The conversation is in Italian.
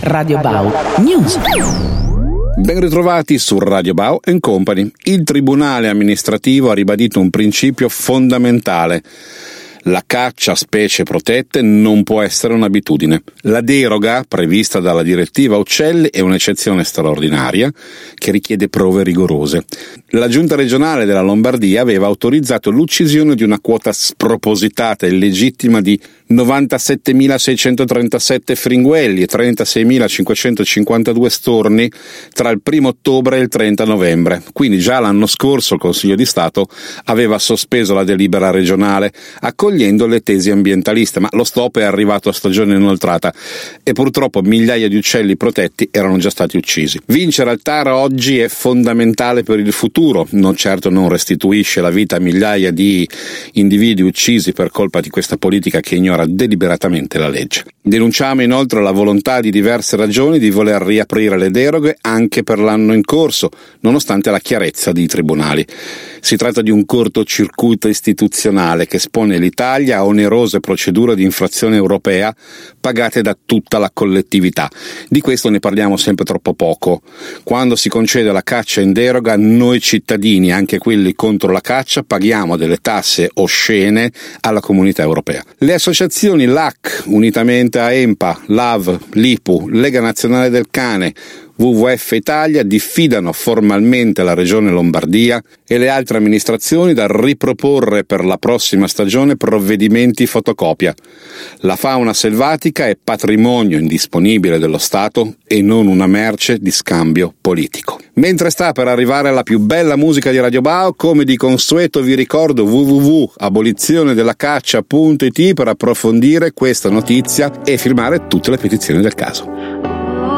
Radio Bau News. Ben ritrovati su Radio Bau & Company. Il Tribunale amministrativo ha ribadito un principio fondamentale. La caccia a specie protette non può essere un'abitudine. La deroga prevista dalla direttiva Uccelli è un'eccezione straordinaria che richiede prove rigorose. La Giunta regionale della Lombardia aveva autorizzato l'uccisione di una quota spropositata e illegittima di 97.637 fringuelli e 36.552 storni tra il 1 ottobre e il 30 novembre. Quindi già l'anno scorso il Consiglio di Stato aveva sospeso la delibera regionale, accogliendo le tesi ambientaliste, ma lo stop è arrivato a stagione inoltrata e purtroppo migliaia di uccelli protetti erano già stati uccisi. Vincere al TAR oggi è fondamentale per il futuro, non certo non restituisce la vita a migliaia di individui uccisi per colpa di questa politica che ignora deliberatamente la legge. Denunciamo inoltre la volontà di diverse regioni di voler riaprire le deroghe anche per l'anno in corso, nonostante la chiarezza dei tribunali. Si tratta di un cortocircuito istituzionale che espone l'Italia a onerose procedure di infrazione europea pagate da tutta la collettività. Di questo ne parliamo sempre troppo poco. Quando si concede la caccia in deroga, noi cittadini, anche quelli contro la caccia, paghiamo delle tasse oscene alla comunità europea. Le associazioni LAC, unitamente a EMPA, LAV, LIPU, Lega Nazionale del Cane, WWF Italia diffidano formalmente la Regione Lombardia e le altre amministrazioni da riproporre per la prossima stagione provvedimenti fotocopia. La fauna selvatica è patrimonio indisponibile dello Stato e non una merce di scambio politico. Mentre sta per arrivare la più bella musica di Radio Bau, come di consueto vi ricordo www.abolizionedellacaccia.it per approfondire questa notizia e firmare tutte le petizioni del caso.